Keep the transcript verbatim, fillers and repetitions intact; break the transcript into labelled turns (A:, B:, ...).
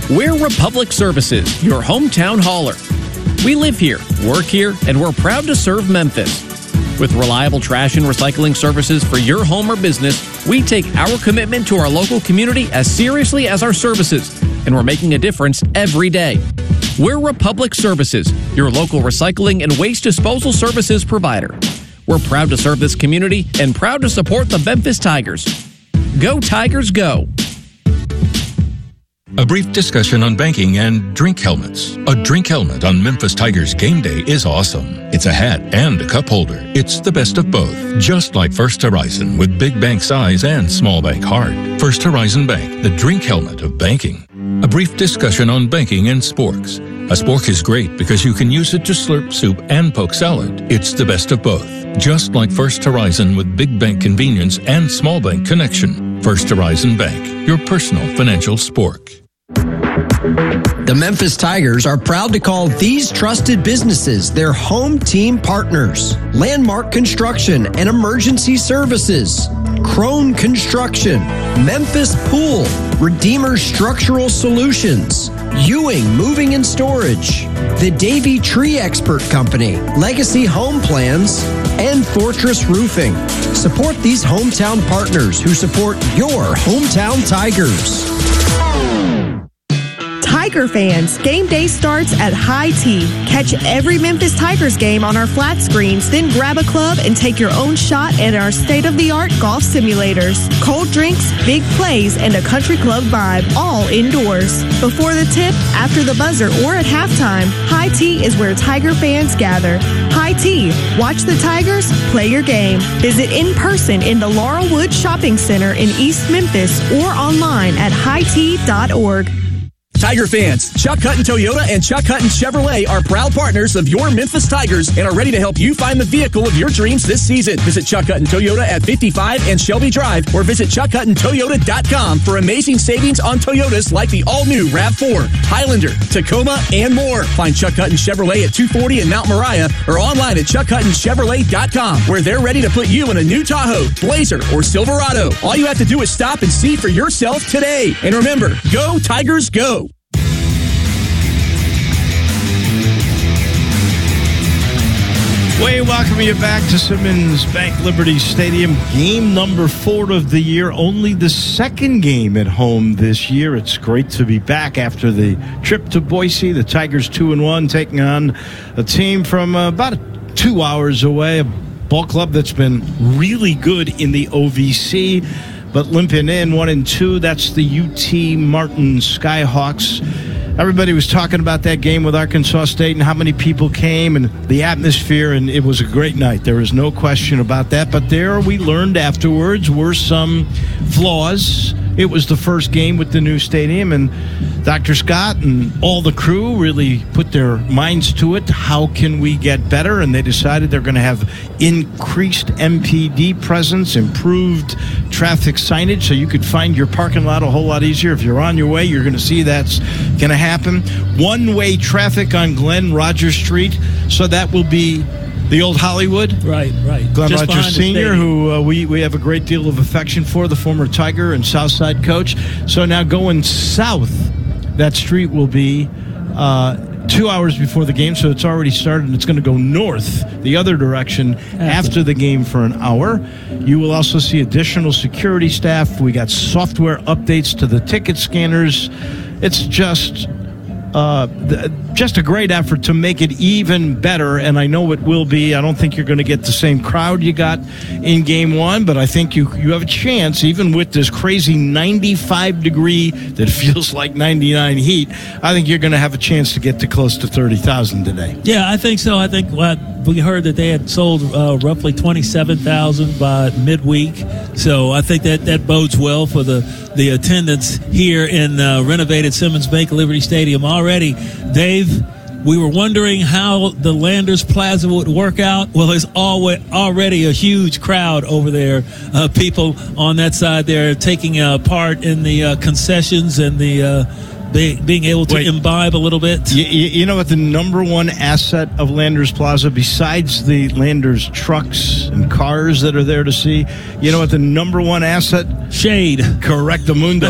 A: We're Republic Services, your hometown hauler. We live here, work here, and we're proud to serve Memphis. With reliable trash and recycling services for your home or business, we take our commitment to our local community as seriously as our services, and we're making a difference every day. We're Republic Services, your local recycling and waste disposal services provider. We're proud to serve this community and proud to support the Memphis Tigers. Go Tigers, go!
B: A brief discussion on banking and drink helmets. A drink helmet on Memphis Tigers game day is awesome. It's a hat and a cup holder. It's the best of both, just like First Horizon with big bank size and small bank heart. First Horizon Bank, the drink helmet of banking. A brief discussion on banking and sporks. A spork is great because you can use it to slurp soup and poke salad. It's the best of both, just like First Horizon with big bank convenience and small bank connection. First Horizon Bank, your personal financial spork.
C: The Memphis Tigers are proud to call these trusted businesses their home team partners. Landmark Construction and Emergency Services, Crone Construction, Memphis Pool, Redeemer Structural Solutions, Ewing Moving and Storage, the Davy Tree Expert Company, Legacy Home Plans, and Fortress Roofing. Support these hometown partners who support your hometown Tigers.
D: Tiger fans, game day starts at High Tea. Catch every Memphis Tigers game on our flat screens, then grab a club and take your own shot at our state-of-the-art golf simulators. Cold drinks, big plays, and a country club vibe, all indoors. Before the tip, after the buzzer, or at halftime, High Tea is where Tiger fans gather. High Tea. Watch the Tigers, play your game. Visit in person in the Laurelwood Shopping Center in East Memphis or online at high tea dot org.
E: Tiger fans, Chuck Hutton Toyota and Chuck Hutton Chevrolet are proud partners of your Memphis Tigers and are ready to help you find the vehicle of your dreams this season. Visit Chuck Hutton Toyota at fifty-five and Shelby Drive or visit chuck hutton toyota dot com for amazing savings on Toyotas like the all-new RAV four, Highlander, Tacoma, and more. Find Chuck Hutton Chevrolet at two forty in Mount Moriah or online at chuck hutton chevrolet dot com where they're ready to put you in a new Tahoe, Blazer, or Silverado. All you have to do is stop and see for yourself today. And remember, go Tigers, go!
F: We welcome you back to Simmons Bank Liberty Stadium. Game number four of the year. Only the second game at home this year. It's great to be back after the trip to Boise. The Tigers two and one taking on a team from uh, about two hours away. A ball club that's been really good in the O V C, but limping in one and two. That's the U T Martin Skyhawks. Everybody was talking about that game with Arkansas State and how many people came and the atmosphere, and it was a great night. There is no question about that. But there we learned afterwards were some flaws. It was the first game with the new stadium, and Doctor Scott and all the crew really put their minds to it. How can we get better? And they decided they're going to have increased M P D presence, improved traffic signage, so you could find your parking lot a whole lot easier. If you're on your way, you're going to see that's going to happen. One-way traffic on Glenn Rogers Street, so that will be the old Hollywood.
G: Right, right.
F: Glenn
G: Just
F: Rogers Senior, who uh, we, we have a great deal of affection for, the former Tiger and Southside coach. So now going south, that street will be uh, two hours before the game, so it's already started, and it's going to go north the other direction after. after the game for an hour. You will also see additional security staff. We got software updates to the ticket scanners. It's just... Uh, th- just a great effort to make it even better, and I know it will be. I don't think you're going to get the same crowd you got in game one, but I think you you have a chance, even with this crazy ninety-five degree that feels like ninety-nine heat. I think you're going to have a chance to get to close to thirty thousand today.
G: Yeah, I think so. I think well, we heard that they had sold uh, roughly twenty-seven thousand by midweek, so I think that, that bodes well for the, the attendance here in uh, renovated Simmons Bank Liberty Stadium. Already, Dave, we were wondering how the Landers Plaza would work out. Well, there's always, already a huge crowd over there. Uh, people on that side there taking uh, part in the uh, concessions and the uh, be, being able to Wait, imbibe a little bit.
F: You, you know what the number one asset of Landers Plaza, besides the Landers trucks and cars that are there to see, you know what the number one asset?
G: Shade.
F: Correctamundo.